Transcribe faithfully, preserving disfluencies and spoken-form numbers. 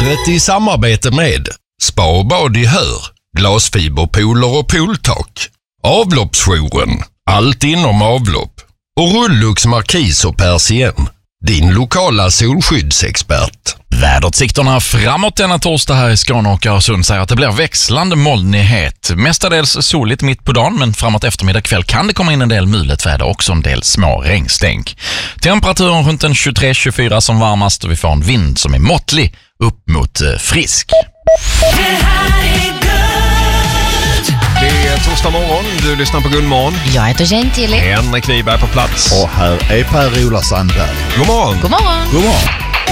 Vädret i samarbete med Spa och bad i Hör, glasfiberpooler och pooltak. Avloppsjouren, allt inom avlopp. Och Rullux Markis och Persien, din lokala solskyddsexpert. Väderutsikterna framåt denna torsdag här i Skåne och Öresund säger att det blir växlande molnighet. Mestadels soligt mitt på dagen, men framåt eftermiddag kväll kan det komma in en del mulet väder och också en del små regnstänk. Temperaturen runt en tjugotre till tjugofyra som varmast och vi får en vind som är måttlig upp mot eh, frisk. Det är torsdag morgon, du lyssnar på Guldmorgon. Jag heter Gentili. Henrik Wiberg på plats. Och här är Per-Ola Sandberg. God morgon. God morgon. God morgon.